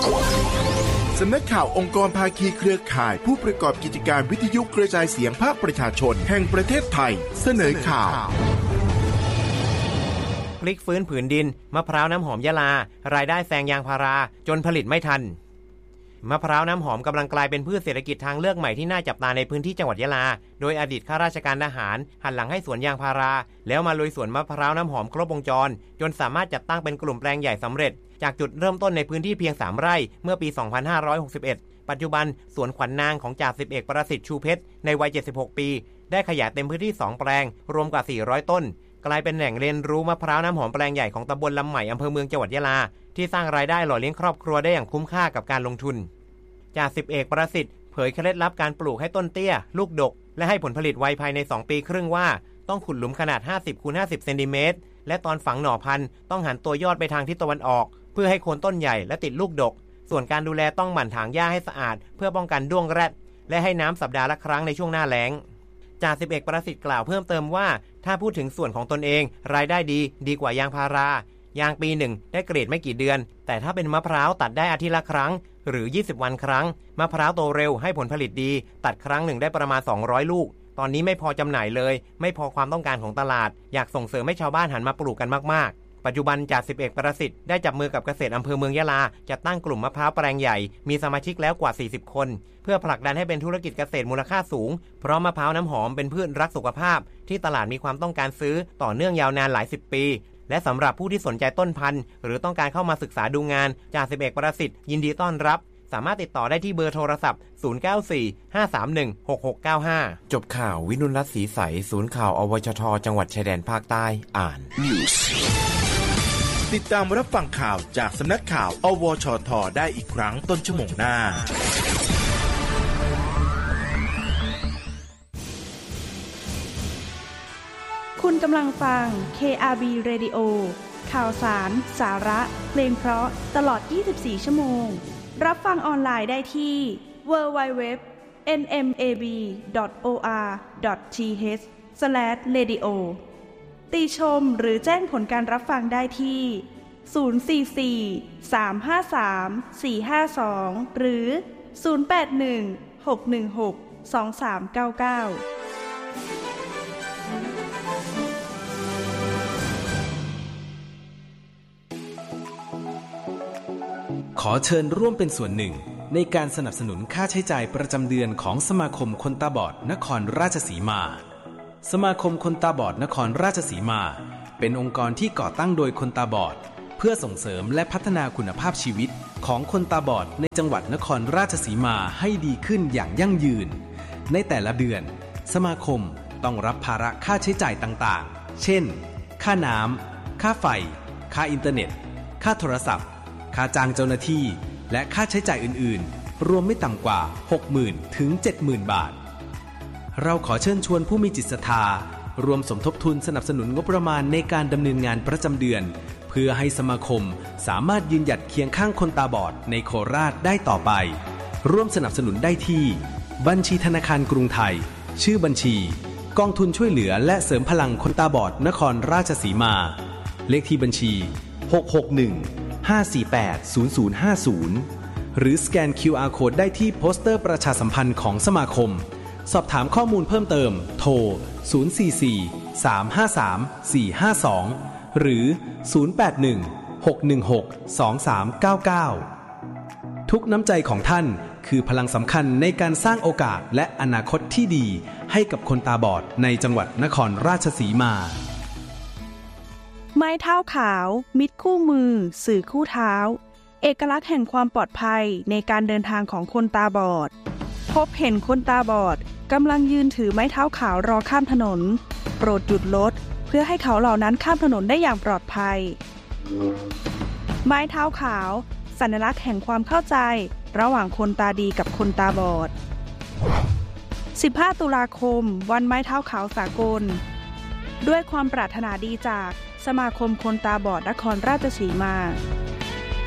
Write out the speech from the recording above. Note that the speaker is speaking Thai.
สำนักข่าวองค์กรภาคีเครือข่ายผู้ประกอบกิจการวิทยุกระจายเสียงภาคประชาชนแห่งประเทศไทยเสนอข่าวพลิกฟื้นผืนดินมะพร้าวน้ำหอมยะลารายได้แซงยางพาราจนผลิตไม่ทันมะพร้าวน้ำหอมกำลังกลายเป็นพืชเศรษฐกิจทางเลือกใหม่ที่น่าจับตาในพื้นที่จังหวัดยะลาโดยอดีตข้าราชการทหารหันหลังให้สวนยางพาราแล้วมาลุยสวนมะพร้าวน้ำหอมครบวงจรจนสามารถจัดตั้งเป็นกลุ่มแปลงใหญ่สำเร็จจากจุดเริ่มต้นในพื้นที่เพียง3 ไร่เมื่อปี 2561 ปัจจุบันสวนขวัญนางของจ่าสิบเอกประสิทธิ์ชูเพชรในวัย 76 ปีได้ขยายเต็มพื้นที่2 แปลงรวมกว่า 400 ต้นกลายเป็นแหล่งเรียนรู้มะพร้าวน้ำหอมแปลงใหญ่ของตำบลลำใหม่อำเภอเมืองจังหวัดยะลาที่สร้างรายได้หล่อเลี้ยงครอบครัวได้อย่างคุ้มค่ากับการลงทุนจ่าสิบเอกประสิทธิ์เผยเคล็ดลับการปลูกให้ต้นเตี้ยลูกดกและให้ผลผลิตไวภายใน2 ปีครึ่งว่าต้องขุดหลุมขนาด 50x50 เซนติเมตรและตอนฝังหน่อพันธุ์ต้องหันตัวยอดไปทางทิศตะวันออกเพื่อให้โคนต้นใหญ่และติดลูกดกส่วนการดูแลต้องหมั่นถางหญ้าให้สะอาดเพื่อป้องกันด้วงแรดและให้น้ำสัปดาห์ละครั้งในช่วงหน้าแล้งจ่าสิบเอกประสิทธิ์กล่าวเพิ่มเติมว่าถ้าพูดถึงส่วนของตนเองรายได้ดีกว่ายางพารายางปีหนึ่งได้เกรดไม่กี่เดือนแต่ถ้าเป็นมะพร้าวตัดได้อาทิตย์ละครั้งหรือ20 วันครั้งมะพร้าวโตเร็วให้ผลผลิตดีตัดครั้งหนึ่งได้ประมาณ200 ลูกตอนนี้ไม่พอจำหน่ายเลยไม่พอความต้องการของตลาดอยากส่งเสริมให้ชาวบ้านหันมาปลูกกันมากๆปัจจุบันจ่าสิบเอกประสิทธิ์ได้จับมือกับเกษตรอำเภอเมืองยะลาจัดตั้งกลุ่มมะพร้าวแปลงใหญ่มีสมาชิกแล้วกว่า40 คนเพื่อผลักดันให้เป็นธุรกิจเกษตรมูลค่าสูงเพราะมะพร้าวน้ำหอมเป็นพืชรักสุขภาพที่ตลาดมีความต้องการซื้อต่อเนื่องยาวนานหลาย10 ปีและสำหรับผู้ที่สนใจต้นพันธุ์หรือต้องการเข้ามาศึกษาดูงานจ่าสิบเอกประสิทธิ์ยินดีต้อนรับสามารถติดต่อได้ที่เบอร์โทรศัพท์0945316695จบข่าววินุรัตน์ศรีใสศูนย์ข่าวอวชทจังหวัดชายแดนภาคใต้อ่านติดตามรับฟังข่าวจากสำนักข่าวอวชทได้อีกครั้งต้นชั่วโมงหน้าคุณกำลังฟัง KRB Radio ข่าวสารสาระเพลงเพราะตลอด24 ชั่วโมงรับฟังออนไลน์ได้ที่ www.nmab.or.th/radio ติชมหรือแจ้งผลการรับฟังได้ที่044-353-452หรือ081-616-2399 ขอเชิญร่วมเป็นส่วนหนึ่งในการสนับสนุนค่าใช้จ่ายประจำเดือนของสมาคมคนตาบอดนครราชสีมาสมาคมคนตาบอดนครราชสีมาเป็นองค์กรที่ก่อตั้งโดยคนตาบอดเพื่อส่งเสริมและพัฒนาคุณภาพชีวิตของคนตาบอดในจังหวัดนครราชสีมาให้ดีขึ้นอย่างยั่งยืนในแต่ละเดือนสมาคมต้องรับภาระค่าใช้จ่ายต่างๆเช่นค่าน้ำค่าไฟค่าอินเทอร์เน็ตค่าโทรศัพท์ค่าจ้างเจ้าหน้าที่และค่าใช้จ่ายอื่นๆรวมไม่ต่ำกว่า 60,000 ถึง 70,000 บาทเราขอเชิญชวนผู้มีจิตศรัทธารวมสมทบทุนสนับสนุนงบประมาณในการดำเนินงานประจำเดือนเพื่อให้สมาคมสามารถยืนหยัดเคียงข้างคนตาบอดในโคราชได้ต่อไปร่วมสนับสนุนได้ที่บัญชีธนาคารกรุงไทยชื่อบัญชีกองทุนช่วยเหลือและเสริมพลังคนตาบอดนครราชสีมาเลขที่บัญชี661-548-0050หรือสแกน QR Code ได้ที่โปสเตอร์ประชาสัมพันธ์ของสมาคมสอบถามข้อมูลเพิ่มเติมโทร044-353-452หรือ081-616-2399ทุกน้ำใจของท่านคือพลังสำคัญในการสร้างโอกาสและอนาคตที่ดีให้กับคนตาบอดในจังหวัดนครราชสีมาไม้เท้าขาวมิตรคู่มือสื่อคู่เท้าเอกลักษณ์แห่งความปลอดภัยในการเดินทางของคนตาบอดพบเห็นคนตาบอดกำลังยืนถือไม้เท้าขาวรอข้ามถนนโปรดหยุดรถเพื่อให้เขาเหล่านั้นข้ามถนนได้อย่างปลอดภัยไม้เท้าขาวสัญลักษณ์แห่งความเข้าใจระหว่างคนตาดีกับคนตาบอด15 ตุลาคมวันไม้เท้าขาวสากลด้วยความปรารถนาดีจากสมาคมคนตาบอดนครราชสีมา